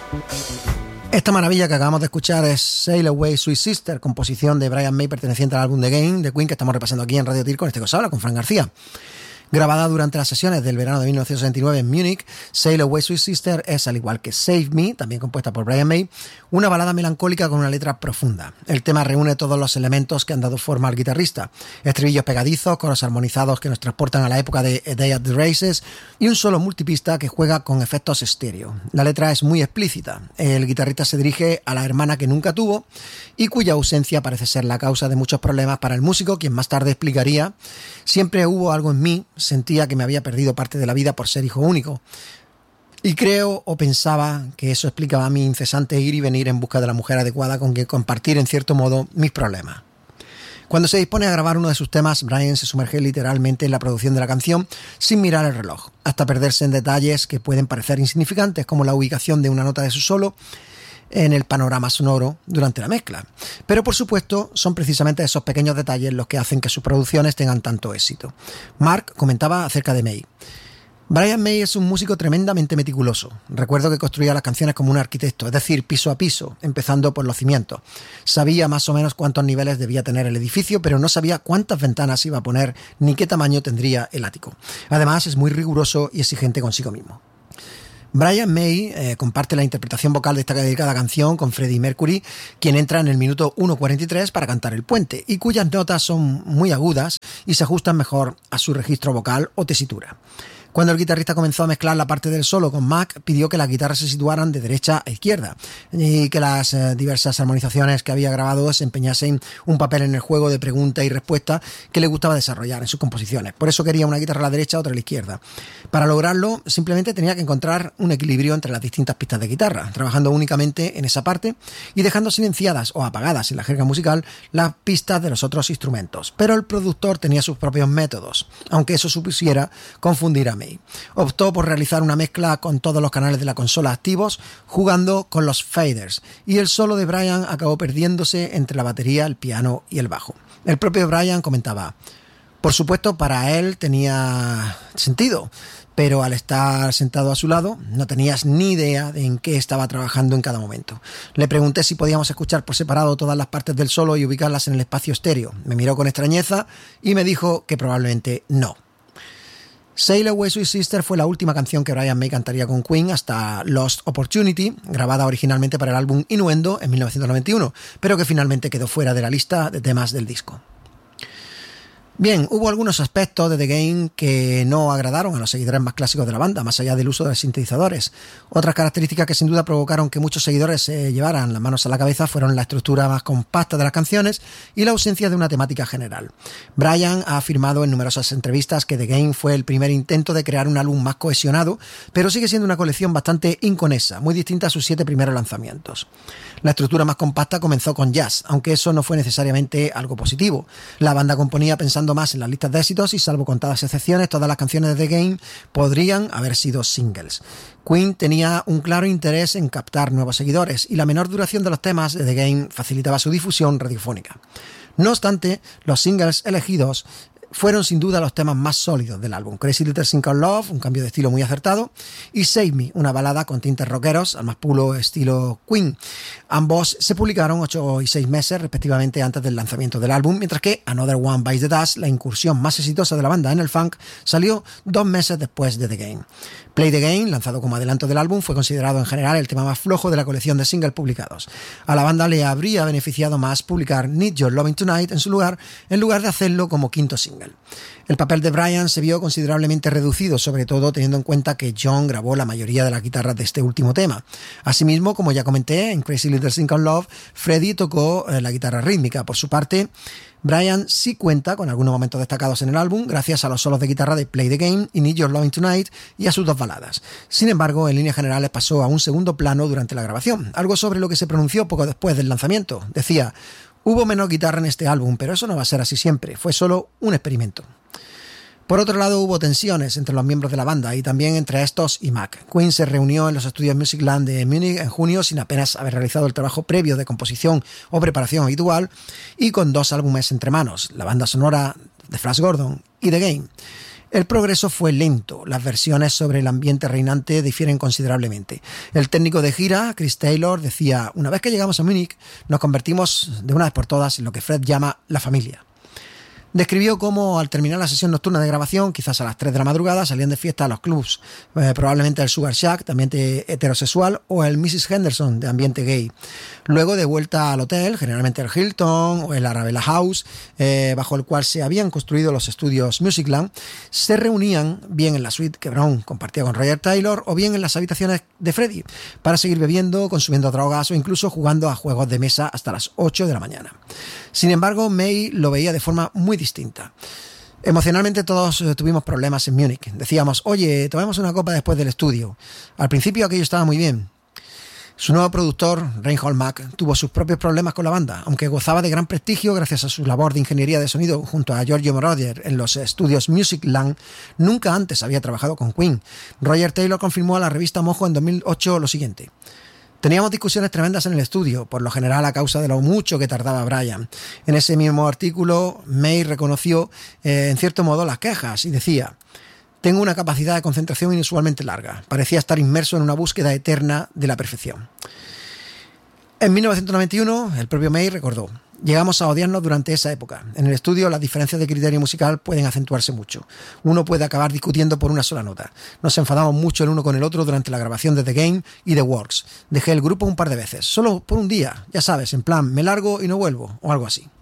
Esta maravilla que acabamos de escuchar es Sail Away Sweet Sister, composición de Brian May perteneciente al álbum The Game de Queen, que estamos repasando aquí en Radio Tir con este que os habla, con Fran García. Grabada durante las sesiones del verano de 1969 en Múnich, Sail Away Sweet Sister es, al igual que Save Me, también compuesta por Brian May, una balada melancólica con una letra profunda. El tema reúne todos los elementos que han dado forma al guitarrista: estribillos pegadizos, coros armonizados que nos transportan a la época de A Day at the Races y un solo multipista que juega con efectos estéreo. La letra es muy explícita. El guitarrista se dirige a la hermana que nunca tuvo y cuya ausencia parece ser la causa de muchos problemas para el músico, quien más tarde explicaría: siempre hubo algo en mí, sentía que me había perdido parte de la vida por ser hijo único. Y creo o pensaba que eso explicaba mi incesante ir y venir en busca de la mujer adecuada con que compartir en cierto modo mis problemas. Cuando se dispone a grabar uno de sus temas, Brian se sumerge literalmente en la producción de la canción sin mirar el reloj, hasta perderse en detalles que pueden parecer insignificantes, como la ubicación de una nota de su solo en el panorama sonoro durante la mezcla. Pero por supuesto son precisamente esos pequeños detalles los que hacen que sus producciones tengan tanto éxito. Mark comentaba acerca de May: Brian May es un músico tremendamente meticuloso. Recuerdo que construía las canciones como un arquitecto, es decir, piso a piso, empezando por los cimientos. Sabía más o menos cuántos niveles debía tener el edificio, pero no sabía cuántas ventanas iba a poner ni qué tamaño tendría el ático. Además, es muy riguroso y exigente consigo mismo. Brian May comparte la interpretación vocal de esta dedicada canción con Freddie Mercury, quien entra en el minuto 1:43 para cantar el puente, y cuyas notas son muy agudas y se ajustan mejor a su registro vocal o tesitura. Cuando el guitarrista comenzó a mezclar la parte del solo con Mac, pidió que las guitarras se situaran de derecha a izquierda y que las diversas armonizaciones que había grabado desempeñasen un papel en el juego de pregunta y respuesta que le gustaba desarrollar en sus composiciones. Por eso quería una guitarra a la derecha, otra a la izquierda. Para lograrlo, simplemente tenía que encontrar un equilibrio entre las distintas pistas de guitarra, trabajando únicamente en esa parte y dejando silenciadas o apagadas en la jerga musical las pistas de los otros instrumentos. Pero el productor tenía sus propios métodos, aunque eso supusiera confundir a May. Optó por realizar una mezcla con todos los canales de la consola activos, jugando con los faders, y el solo de Brian acabó perdiéndose entre la batería, el piano y el bajo. El propio Brian comentaba: por supuesto, para él tenía sentido, pero al estar sentado a su lado no tenías ni idea de en qué estaba trabajando en cada momento. Le pregunté si podíamos escuchar por separado todas las partes del solo y ubicarlas en el espacio estéreo. Me miró con extrañeza y me dijo que probablemente no. Sail Away Sweet Sister fue la última canción que Brian May cantaría con Queen hasta Lost Opportunity, grabada originalmente para el álbum Innuendo en 1991, pero que finalmente quedó fuera de la lista de temas del disco. Bien, hubo algunos aspectos de The Game que no agradaron a los seguidores más clásicos de la banda, más allá del uso de sintetizadores. Otras características que sin duda provocaron que muchos seguidores se llevaran las manos a la cabeza fueron la estructura más compacta de las canciones y la ausencia de una temática general. Brian ha afirmado en numerosas entrevistas que The Game fue el primer intento de crear un álbum más cohesionado, pero sigue siendo una colección bastante inconesa, muy distinta a sus 7 primeros lanzamientos. La estructura más compacta comenzó con jazz, aunque eso no fue necesariamente algo positivo. La banda componía pensando más en las listas de éxitos y, salvo contadas excepciones, todas las canciones de The Game podrían haber sido singles. Queen tenía un claro interés en captar nuevos seguidores y la menor duración de los temas de The Game facilitaba su difusión radiofónica. No obstante, los singles elegidos fueron sin duda los temas más sólidos del álbum. Crazy Little Thing Called Love, un cambio de estilo muy acertado, y Save Me, una balada con tintes rockeros al más puro estilo Queen. Ambos se publicaron 8 y 6 meses respectivamente antes del lanzamiento del álbum, mientras que Another One Bites the Dust, la incursión más exitosa de la banda en el funk, salió 2 meses después de The Game. Play the Game, lanzado como adelanto del álbum, fue considerado en general el tema más flojo de la colección de singles publicados. A la banda le habría beneficiado más publicar Need Your Loving Tonight en lugar de hacerlo como quinto single. El papel de Brian se vio considerablemente reducido, sobre todo teniendo en cuenta que John grabó la mayoría de las guitarras de este último tema. Asimismo, como ya comenté, en Crazy Little Thing Called Love, Freddie tocó la guitarra rítmica. Por su parte, Brian sí cuenta con algunos momentos destacados en el álbum gracias a los solos de guitarra de Play the Game y Need Your Loving Tonight y a sus 2 baladas. Sin embargo, en líneas generales pasó a un segundo plano durante la grabación, algo sobre lo que se pronunció poco después del lanzamiento. Decía: hubo menos guitarra en este álbum, pero eso no va a ser así siempre, fue solo un experimento. Por otro lado, hubo tensiones entre los miembros de la banda y también entre estos y Mac. Queen se reunió en los estudios Musicland de Múnich en junio sin apenas haber realizado el trabajo previo de composición o preparación habitual y con 2 álbumes entre manos, la banda sonora de Flash Gordon y The Game. El progreso fue lento, las versiones sobre el ambiente reinante difieren considerablemente. El técnico de gira, Chris Taylor, decía: una vez que llegamos a Múnich, nos convertimos de una vez por todas en lo que Fred llama la familia. Describió cómo al terminar la sesión nocturna de grabación, quizás a las 3 de la madrugada, salían de fiesta a los clubs, probablemente el Sugar Shack, de ambiente heterosexual, o el Mrs. Henderson, de ambiente gay. Luego de vuelta al hotel, generalmente el Hilton o el Arabella House, bajo el cual se habían construido los estudios Musicland, se reunían bien en la suite que Brown compartía con Roger Taylor o bien en las habitaciones de Freddie, para seguir bebiendo, consumiendo drogas o incluso jugando a juegos de mesa hasta las 8 de la mañana. Sin embargo, May lo veía de forma muy distinta. Emocionalmente todos tuvimos problemas en Múnich. Decíamos: oye, tomemos una copa después del estudio. Al principio aquello estaba muy bien. Su nuevo productor, Reinhold Mack, tuvo sus propios problemas con la banda, aunque gozaba de gran prestigio gracias a su labor de ingeniería de sonido junto a Giorgio Moroder en los estudios Musicland. Nunca antes había trabajado con Queen. Roger Taylor confirmó a la revista Mojo en 2008 lo siguiente: teníamos discusiones tremendas en el estudio, por lo general a causa de lo mucho que tardaba Brian. En ese mismo artículo, May reconoció en cierto modo las quejas y decía: tengo una capacidad de concentración inusualmente larga. Parecía estar inmerso en una búsqueda eterna de la perfección. En 1991, el propio May recordó: llegamos a odiarnos durante esa época. En el estudio las diferencias de criterio musical pueden acentuarse mucho. Uno puede acabar discutiendo por una sola nota. Nos enfadamos mucho el uno con el otro durante la grabación de The Game y The Works. Dejé el grupo un par de veces, solo por un día, ya sabes, en plan, me largo y no vuelvo, o algo así.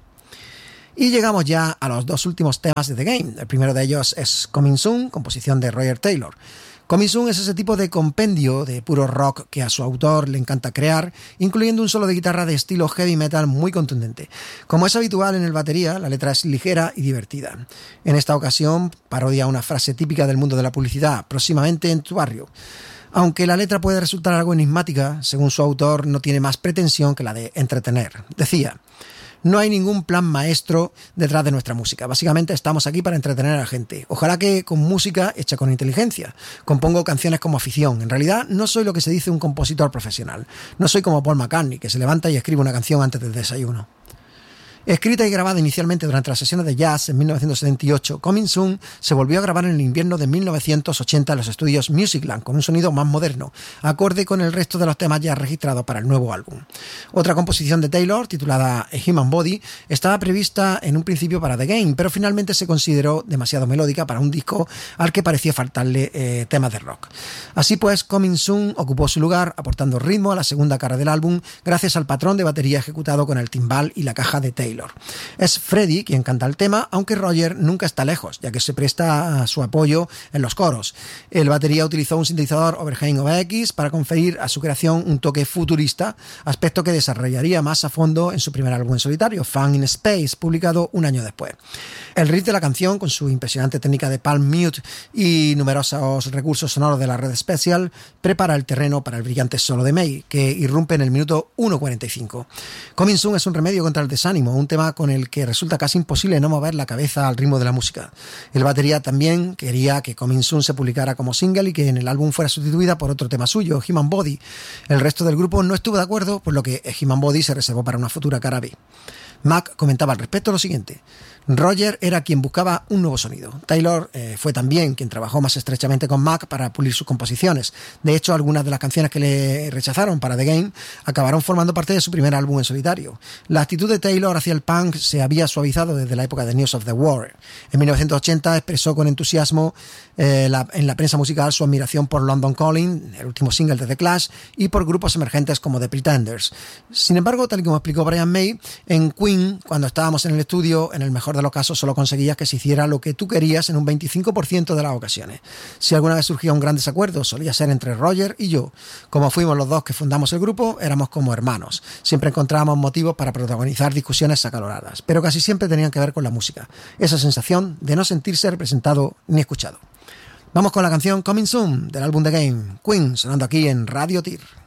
Y llegamos ya a los dos últimos temas de The Game. El primero de ellos es Coming Soon, composición de Roger Taylor. Coming Soon es ese tipo de compendio de puro rock que a su autor le encanta crear, incluyendo un solo de guitarra de estilo heavy metal muy contundente. Como es habitual en el batería, la letra es ligera y divertida. En esta ocasión parodia una frase típica del mundo de la publicidad: próximamente en tu barrio. Aunque la letra puede resultar algo enigmática, según su autor no tiene más pretensión que la de entretener. Decía: no hay ningún plan maestro detrás de nuestra música. Básicamente estamos aquí para entretener a la gente. Ojalá que con música hecha con inteligencia. Compongo canciones como afición. En realidad no soy lo que se dice un compositor profesional. No soy como Paul McCartney, que se levanta y escribe una canción antes del desayuno. Escrita y grabada inicialmente durante las sesiones de jazz en 1978, Coming Soon se volvió a grabar en el invierno de 1980 en los estudios Musicland, con un sonido más moderno, acorde con el resto de los temas ya registrados para el nuevo álbum. Otra composición de Taylor, titulada A Human Body, estaba prevista en un principio para The Game, pero finalmente se consideró demasiado melódica para un disco al que parecía faltarle temas de rock. Así pues, Coming Soon ocupó su lugar, aportando ritmo a la segunda cara del álbum, gracias al patrón de batería ejecutado con el timbal y la caja de Taylor. Es Freddie quien canta el tema, aunque Roger nunca está lejos, ya que se presta a su apoyo en los coros. El batería utilizó un sintetizador Oberheim OX para conferir a su creación un toque futurista, aspecto que desarrollaría más a fondo en su primer álbum en solitario, Fun in Space, publicado un año después. El riff de la canción, con su impresionante técnica de palm mute y numerosos recursos sonoros de la red Special, prepara el terreno para el brillante solo de May, que irrumpe en el minuto 1:45. Coming Soon es un remedio contra el desánimo, un tema con el que resulta casi imposible no mover la cabeza al ritmo de la música. El batería también quería que Coming Soon se publicara como single y que en el álbum fuera sustituida por otro tema suyo, Human Body. El resto del grupo no estuvo de acuerdo, por lo que Human Body se reservó para una futura cara B. Mack comentaba al respecto lo siguiente: Roger era quien buscaba un nuevo sonido. Taylor fue también quien trabajó más estrechamente con Mack para pulir sus composiciones. De hecho, algunas de las canciones que le rechazaron para The Game acabaron formando parte de su primer álbum en solitario. La actitud de Taylor hacia el punk se había suavizado desde la época de News of the World. En 1980 expresó con entusiasmo en la prensa musical su admiración por London Calling, el último single de The Clash, y por grupos emergentes como The Pretenders. Sin embargo, tal y como explicó Brian May, en Queen, cuando estábamos en el estudio, en el mejor de los casos solo conseguías que se hiciera lo que tú querías en un 25% de las ocasiones. Si alguna vez surgía un gran desacuerdo, solía ser entre Roger y yo. Como fuimos los dos que fundamos el grupo, éramos como hermanos. Siempre encontrábamos motivos para protagonizar discusiones acaloradas, pero casi siempre tenían que ver con la música. Esa sensación de no sentirse representado ni escuchado. Vamos con la canción Coming Soon del álbum The Game, Queen, sonando aquí en Radio Tir.